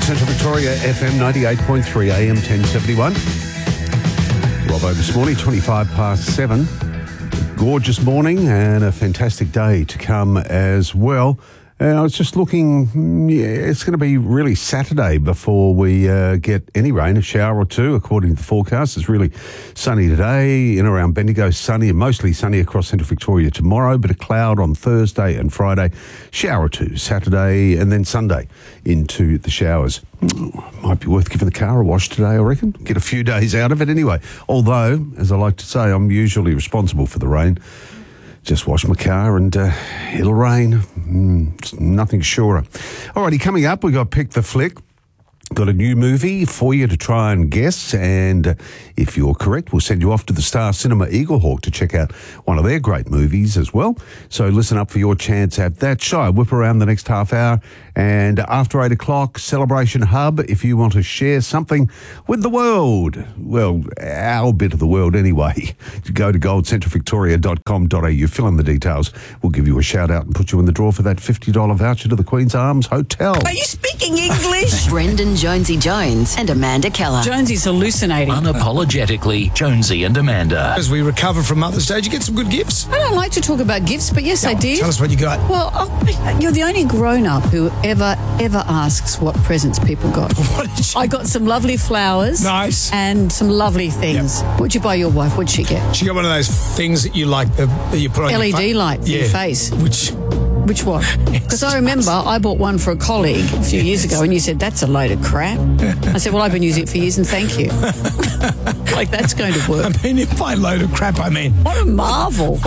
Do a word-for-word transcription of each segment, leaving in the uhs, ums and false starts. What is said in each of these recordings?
Central Victoria, F M ninety-eight point three, A M ten seventy-one. Robbo this morning, twenty-five past seven. Gorgeous morning and a fantastic day to come as well. And I was just looking, yeah, it's going to be really Saturday before we uh, get any rain, a shower or two, according to the forecast. It's really sunny today, in around Bendigo, sunny and mostly sunny across Central Victoria tomorrow, bit of cloud on Thursday and Friday, shower or two Saturday and then Sunday into the showers. Might be worth giving the car a wash today, I reckon. Get a few days out of it anyway. Although, as I like to say, I'm usually responsible for the rain. Just wash my car and uh, it'll rain. Mm, nothing surer. Alrighty, coming up, we got Pick the Flick. Got a new movie for you to try and guess, and uh, if you're correct, we'll send you off to the Star Cinema Eaglehawk to check out one of their great movies as well. So listen up for your chance at that. Shy, whip around the next half hour, and after eight o'clock, Celebration Hub, if you want to share something with the world, well, our bit of the world anyway, go to gold central victoria dot com dot a u, fill in the details, we'll give you a shout out and put you in the draw for that fifty dollars voucher to the Queen's Arms Hotel. Are you speaking English? Brendan Jonesy Jones and Amanda Keller. Jonesy's hallucinating. Unapologetically, Jonesy and Amanda. As we recover from Mother's Day, did you get some good gifts? I don't like to talk about gifts, but yes, I did. Tell us what you got. Well, oh, you're the only grown-up who ever, ever asks what presents people got. What did you... I got some lovely flowers. Nice. And some lovely things. Yep. What'd you buy your wife? What'd she get? She got one of those things that you like, the, that you put on L E D your face. light for yeah. your face. Which... Which one? Because I remember I bought one for a colleague a few years ago and you said, that's a load of crap. I said, well, I've been using it for years and thank you. Like, that's going to work. I mean, if by load of crap, I mean... What a marvel.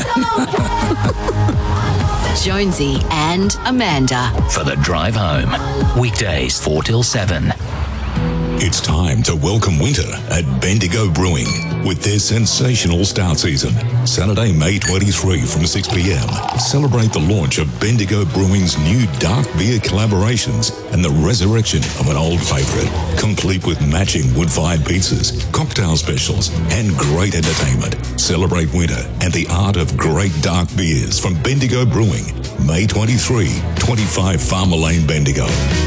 Jonesy and Amanda. For the drive home. Weekdays four till seven. It's time to welcome winter at Bendigo Brewing with their sensational start season. Saturday, May twenty-third from six p.m. Celebrate the launch of Bendigo Brewing's new dark beer collaborations and the resurrection of an old favourite, complete with matching wood-fired pizzas, cocktail specials and great entertainment. Celebrate winter and the art of great dark beers from Bendigo Brewing. May twenty-third, twenty-five Farmer Lane, Bendigo.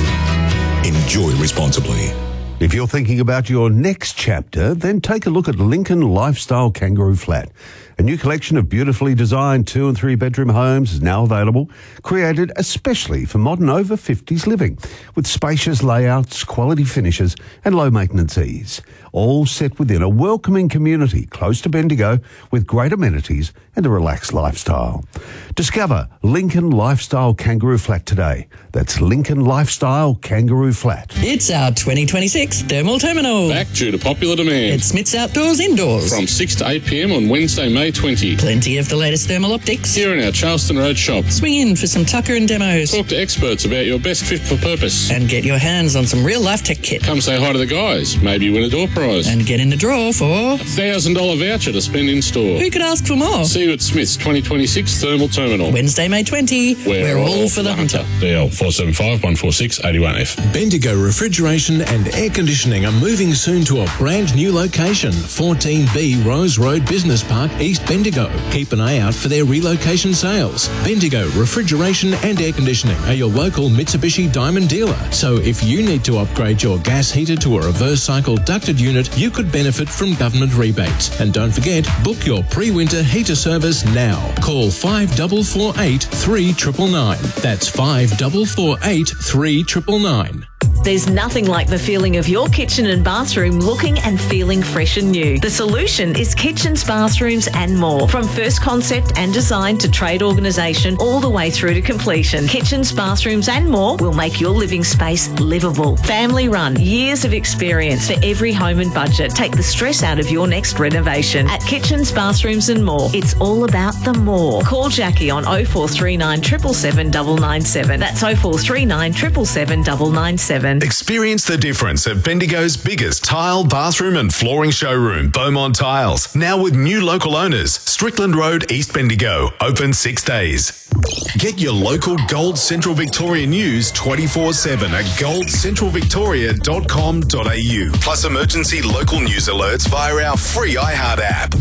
Enjoy responsibly. If you're thinking about your next chapter, then take a look at Lincoln Lifestyle Kangaroo Flat. A new collection of beautifully designed two and three bedroom homes is now available, created especially for modern over fifties living, with spacious layouts, quality finishes and low maintenance ease. All set within a welcoming community close to Bendigo with great amenities and a relaxed lifestyle. Discover Lincoln Lifestyle Kangaroo Flat today. That's Lincoln Lifestyle Kangaroo Flat. It's our twenty twenty-six Thermal Terminal. Back due to popular demand. At Smith's Outdoors Indoors. From six to eight p.m. on Wednesday, May twentieth. Plenty of the latest thermal optics. Here in our Charleston Road shop. Swing in for some tucker and demos. Talk to experts about your best fit for purpose. And get your hands on some real-life tech kit. Come say hi to the guys. Maybe win a door prize. And get in the draw for... a one thousand dollars voucher to spend in store. Who could ask for more? See you at Smith's twenty twenty-six Thermal Terminal. Wednesday, May twentieth. We're, We're all, all for the hunter. hunter. D L four seven five, one four six, eight one F. Bendigo Refrigeration and Air Conditioning are moving soon to a brand new location, fourteen B Rose Road Business Park, East Bendigo. Keep an eye out for their relocation sales. Bendigo Refrigeration and Air Conditioning are your local Mitsubishi Diamond dealer. So if you need to upgrade your gas heater to a reverse cycle ducted unit, you could benefit from government rebates. And don't forget, book your pre-winter heater service now. Call five four four eight, three nine nine nine. That's five four four eight, three nine nine nine. There's nothing like the feeling of your kitchen and bathroom looking and feeling fresh and new. The solution is kitchens, bathrooms and more. From first concept and design to trade organisation all the way through to completion. Kitchens, bathrooms and more will make your living space livable. Family run, years of experience for every home and budget. Take the stress out of your next renovation. At Kitchens, Bathrooms and More, it's all about the more. Call Jackie on oh four three nine, seven seven seven, nine nine seven. That's oh four three nine, seven seven seven, nine nine seven. Experience the difference at Bendigo's biggest tile, bathroom and flooring showroom, Beaumont Tiles. Now with new local owners, Strickland Road, East Bendigo, open six days. Get your local Gold Central Victoria news twenty-four seven at gold central victoria dot com dot a u. Plus emergency local news alerts via our free iHeart app.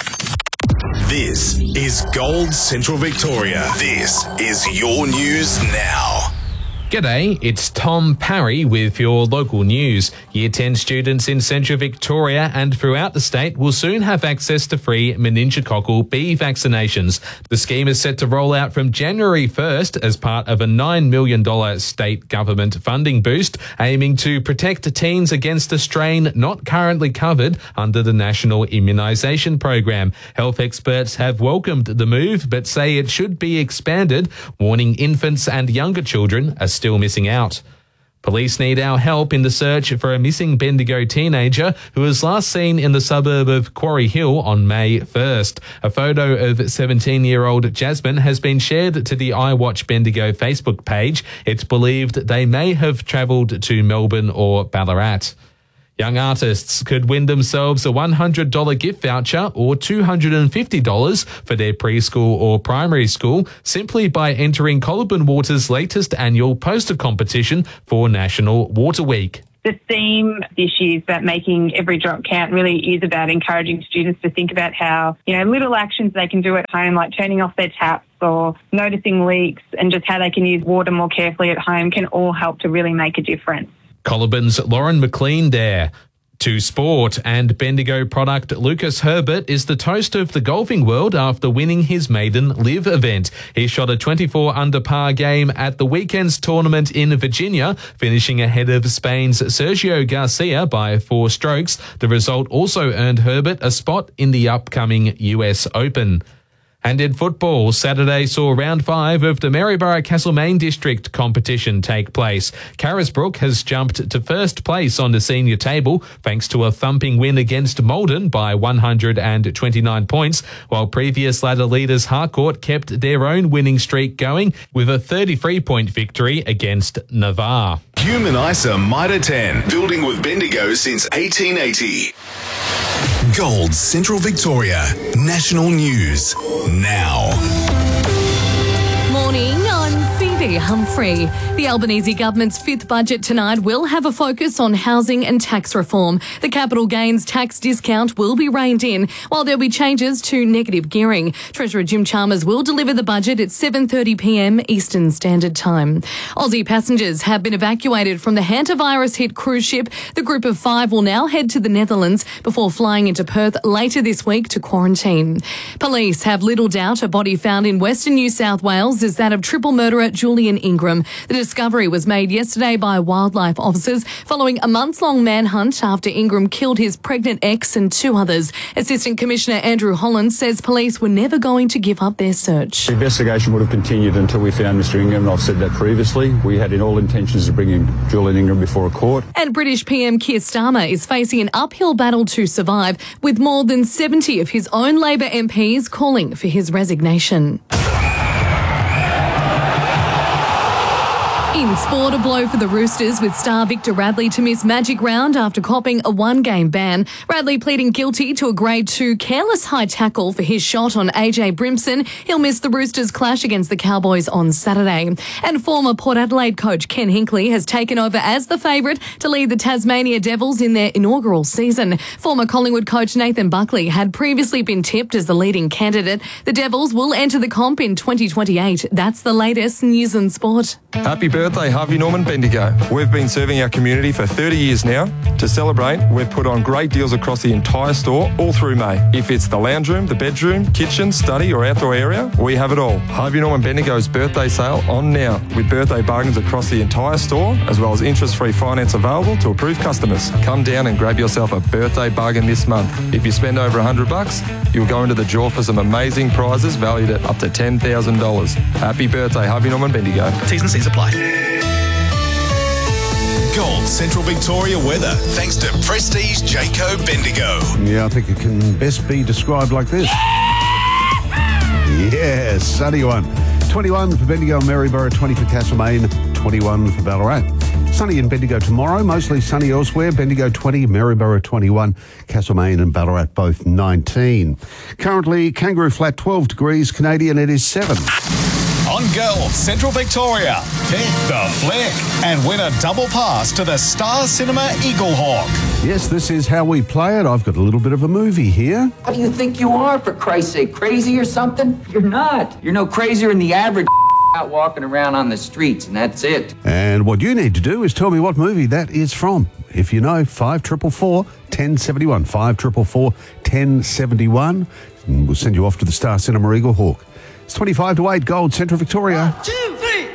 This is Gold Central Victoria. This is your news now. G'day, it's Tom Parry with your local news. Year ten students in Central Victoria and throughout the state will soon have access to free meningococcal B vaccinations. The scheme is set to roll out from January first as part of a nine million dollars state government funding boost, aiming to protect teens against a strain not currently covered under the National Immunisation Program. Health experts have welcomed the move but say it should be expanded, warning infants and younger children are still missing out. Police need our help in the search for a missing Bendigo teenager who was last seen in the suburb of Quarry Hill on May first. A photo of seventeen-year-old Jasmine has been shared to the iWatch Bendigo Facebook page. It's believed they may have travelled to Melbourne or Ballarat. Young artists could win themselves a one hundred dollars gift voucher or two hundred fifty dollars for their preschool or primary school simply by entering Collaborn Water's latest annual poster competition for National Water Week. The theme this year is about making every drop count. Really is about encouraging students to think about how, you know, little actions they can do at home, like turning off their taps or noticing leaks, and just how they can use water more carefully at home can all help to really make a difference. Collaborn's Lauren McLean there. To sport, and Bendigo product Lucas Herbert is the toast of the golfing world after winning his maiden live event. He shot a twenty-four under par game at the weekend's tournament in Virginia, finishing ahead of Spain's Sergio Garcia by four strokes. The result also earned Herbert a spot in the upcoming U S Open. And in football, Saturday saw round five of the Maryborough Castlemaine District competition take place. Carisbrook has jumped to first place on the senior table thanks to a thumping win against Malden by one hundred twenty-nine points, while previous ladder leaders Harcourt kept their own winning streak going with a thirty-three point victory against Navarre. Human I S A Mitre ten, building with Bendigo since eighteen eighty. Gold Central Victoria, National News, now. Morning, I'm Phoebe Humphrey. The Albanese government's fifth budget tonight will have a focus on housing and tax reform. The capital gains tax discount will be reined in, while there'll be changes to negative gearing. Treasurer Jim Chalmers will deliver the budget at seven thirty p m Eastern Standard Time. Aussie passengers have been evacuated from the hantavirus-hit cruise ship. The group of five will now head to the Netherlands before flying into Perth later this week to quarantine. Police have little doubt a body found in Western New South Wales is that of triple murderer Julian Ingram. The discovery was made yesterday by wildlife officers following a months-long manhunt after Ingram killed his pregnant ex and two others. Assistant Commissioner Andrew Holland says police were never going to give up their search. The investigation would have continued until we found Mister Ingram, and I've said that previously. We had in all intentions of bringing Julian Ingram before a court. And British P M Keir Starmer is facing an uphill battle to survive, with more than seventy of his own Labor M Ps calling for his resignation. In sport, a blow for the Roosters with star Victor Radley to miss Magic Round after copping a one-game ban. Radley pleading guilty to a Grade two careless high tackle for his shot on A J Brimson. He'll miss the Roosters' clash against the Cowboys on Saturday. And former Port Adelaide coach Ken Hinkley has taken over as the favourite to lead the Tasmania Devils in their inaugural season. Former Collingwood coach Nathan Buckley had previously been tipped as the leading candidate. The Devils will enter the comp in twenty twenty-eight. That's the latest news and sport. Happy birthday, Harvey Norman Bendigo. We've been serving our community for thirty years now. To celebrate, we've put on great deals across the entire store all through May. If it's the lounge room, the bedroom, kitchen, study or outdoor area, we have it all. Harvey Norman Bendigo's birthday sale on now with birthday bargains across the entire store, as well as interest-free finance available to approved customers. Come down and grab yourself a birthday bargain this month. If you spend over one hundred bucks, you'll go into the draw for some amazing prizes valued at up to ten thousand dollars. Happy birthday, Harvey Norman Bendigo. T's and C's apply. Gold Central Victoria weather, thanks to Prestige Jayco Bendigo. Yeah, I think it can best be described like this. Yes, sunny one. twenty-one for Bendigo and Maryborough, twenty for Castlemaine, twenty-one for Ballarat. Sunny in Bendigo tomorrow, mostly sunny elsewhere. Bendigo twenty, Maryborough twenty-one, Castlemaine and Ballarat both nineteen. Currently, Kangaroo Flat twelve degrees, Canadian it is seven. On Gold Central Victoria, pick the flick and win a double pass to the Star Cinema Eaglehawk. Yes, this is how we play it. I've got a little bit of a movie here. What do you think you are, for Christ's sake? Crazy or something? You're not. You're no crazier than the average out walking around on the streets, and that's it. And what you need to do is tell me what movie that is from. If you know, five four four, one oh seven one, five four four, one oh seven one. And we'll send you off to the Star Cinema Eagle Hawk. It's twenty-five to eight, Gold, Central Victoria. Two,